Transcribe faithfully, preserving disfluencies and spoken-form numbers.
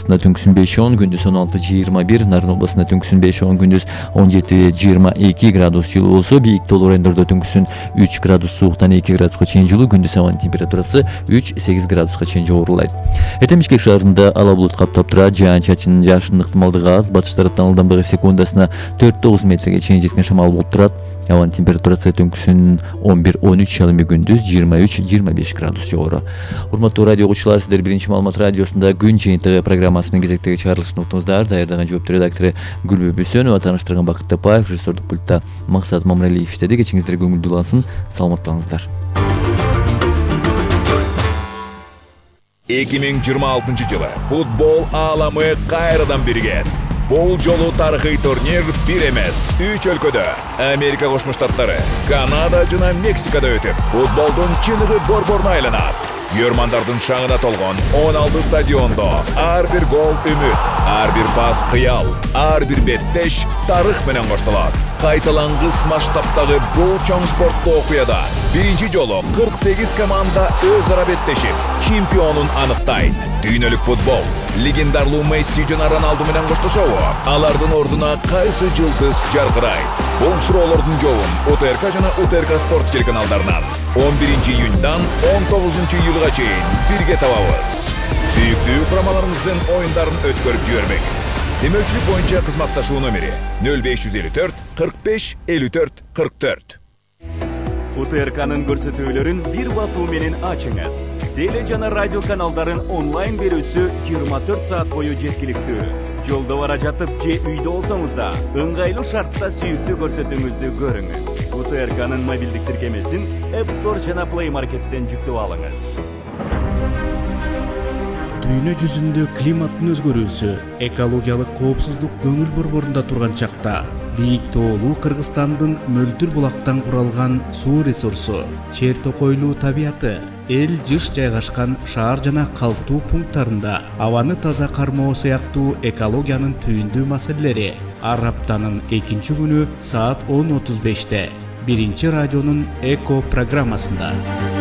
областында түнкүсүн беш он, күндүз он алты жыйырма бир, Нарын областында түнкүсүн беш он, күндүз он жети жыйырма эки градус жылуу болсо, бийик тоолуу райондордо түнкүсүн үч градус сууктан эки градуска чейин жылуу, күндүз абанын температурасы үч сегиз градуска чейин жогорулайт. Эртең Бишкек шаарында ала булут каптап турат, жаан-чачын жаашынын ыктымалдыгы аз, батыш тараптан ылдамдыгы секундасына төрт тогуз метрге чейин жеткен шамал болуп турат. Абанын температурасы түнкүсүн он бир он үч, ал эми күндүз жыйырма үч жыйырма беш градус жогору. Урматтуу радио угуучулар, сиздер биринчи маалымат радиосунда күн жыйынтыгы программасынын кезектеги чыгарылышын уктуңуздар. Даярдаган жооптуу редактору Гүлбү Бөсөнова, тааныштырган Бакыт Тапаев, режиссердук пультта Максат Мамралиев иштеди. Кечиңиздер көңүлдүү улансын, саламатта болуңуздар. эки миң жыйырма алтынчы жылы футбол ааламы кайрадан биригет. Бул жолу тарыхый турнир бир эмес, үч өлкөдө, Америка Кошмо Штаттары, Канада жана Мексикада өтүп, футболдун чыныгы борборуна айланат. Көрмандардын шаңына толгон он алты стадиондо ар бир гол үмүт, ар бир пас кыял, ар бир беттеш тарых менен коштолот. Кайталангыс масштабтагы бул чоң спорттуу окуяда биринчи жолу кырк сегиз команда өз ара беттешип, чемпионун аныктайт. Дүйнөлүк футбол легендарлуу Месси жана Роналду менен коштошобу? Алардын ордуна кайсы жылдыз жаркырайт? Бул суроолордун жообун УТРК жана УТРК Спорт телеканалдарынан он биринчи июньдан он тогузунчу июлга чейин бирге табабыз. Сүйүктүү курамаларыбыздын оюндарын өткөрүп жибербеңиз. Демөчүлүк боюнча кызматташуу номери нөл беш жүз элүү төрт кырк беш элүү төрт кырк төрт. УТРКнын көрсөтүүлөрүн бир басуу менен ачыңыз. Теле жана радио каналдарын онлайн берүүсү жыйырма төрт саат бою жеткиликтүү. Жолдо бара жатып же үйдө болсоңуз да, ыңгайлуу шартта сүйүктүү көрсөтүүңүздү көрүңүз. УТРКнын мобилдик тиркемесин App Store жана Play Market'тен жүктөп алыңыз. Дүйнө жүзүндө климаттын өзгөрүүсү, экологиялык коопсуздук көңүл борборунда турган чакта, бийик тоолуу Кыргызстандын мөлтүр булактан куралган суу ресурсу, чер токойлуу табияты, эл жыш жайгашкан шаар жана калктуу пункттарында абаны таза кармоо сыяктуу экологиянын түйүндүү маселелери ар аптанын экинчи күнү саат он отуз беште биринчи радионун Эко программасында.